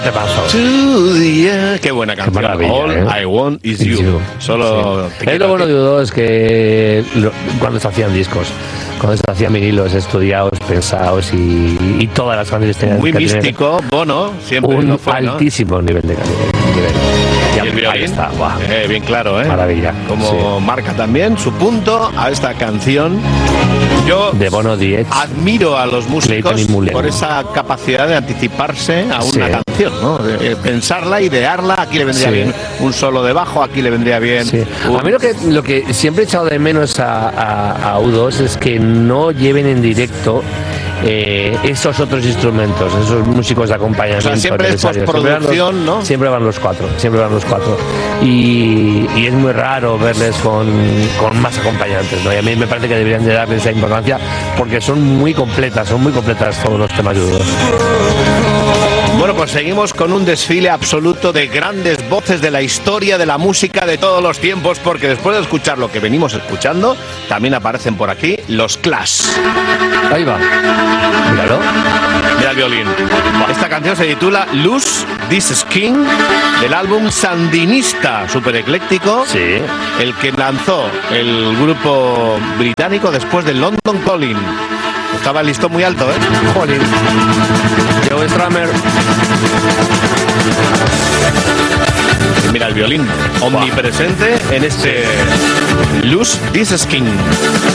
Te paso. Qué buena canción. Qué maravilla, All I Want Is You. Solo sí. Es lo bueno de U2 es que cuando se hacían discos, cuando se hacían vinilos estudiados, pensados y todas las canciones tenían muy místico, Bono, siempre un lo fue, ¿no? altísimo nivel de calidad. Y el violín, ahí está, bien claro, maravilla. Como marca también su punto a esta canción. Yo de Bono 10. Admiro a los músicos por esa capacidad de anticiparse a una canción, ¿no? De pensarla, idearla. Aquí le vendría bien un solo de bajo, aquí le vendría bien. A mí lo que siempre he echado de menos a U2 es que no lleven en directo esos otros instrumentos, esos músicos de acompañamiento. O sea, siempre es postproducción, ¿no? Siempre van los cuatro. Y es muy raro verles con más acompañantes, ¿no? Y a mí me parece que deberían de darle esa importancia porque son muy completas todos los temas de U2. Bueno, pues seguimos con un desfile absoluto de grandes voces de la historia de la música de todos los tiempos, porque después de escuchar lo que venimos escuchando, también aparecen por aquí los Clash. Ahí va. Míralo. Mira el violín. Esta canción se titula Lose This Skin, del álbum Sandinista, súper ecléctico, el que lanzó el grupo británico después del London Calling. Estaba el listón muy alto, ¿eh? Jolín. Joe Strummer. Mira el violín omnipresente en este Lose This Skin.